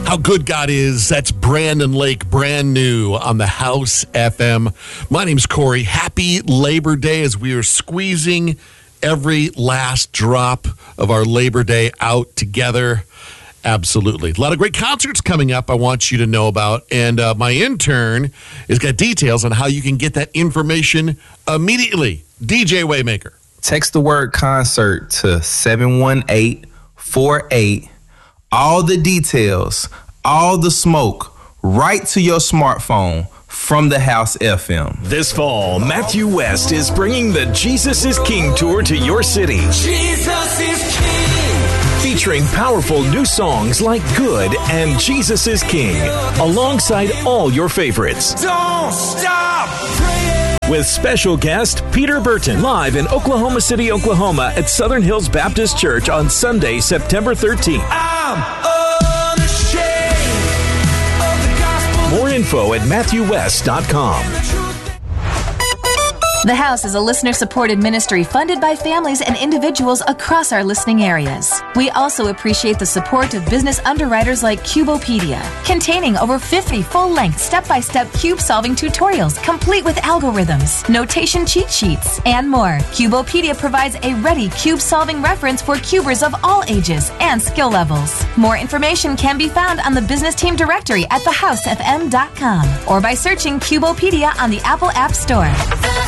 How good God is. That's Brandon Lake, brand new on the House FM. My name's Corey. Happy Labor Day as we are squeezing every last drop of our Labor Day out together. Absolutely. A lot of great concerts coming up I want you to know about. And my intern has got details on how you can get that information immediately. DJ Waymaker. Text the word concert to 71848. All the details, all the smoke, right to your smartphone from the House FM. This fall, Matthew West is bringing the Jesus is King tour to your city. Jesus is King. Featuring powerful new songs like Good and Jesus is King, alongside all your favorites. Don't stop praying. With special guest Peter Burton, live in Oklahoma City, Oklahoma at Southern Hills Baptist Church on Sunday, September 13th. I'm unashamed of the gospel. More info at MatthewWest.com. The House is a listener-supported ministry funded by families and individuals across our listening areas. We also appreciate the support of business underwriters like Cubopedia, containing over 50 full-length step-by-step cube-solving tutorials complete with algorithms, notation cheat sheets, and more. Cubopedia provides a ready cube-solving reference for cubers of all ages and skill levels. More information can be found on the business team directory at thehousefm.com or by searching Cubopedia on the Apple App Store.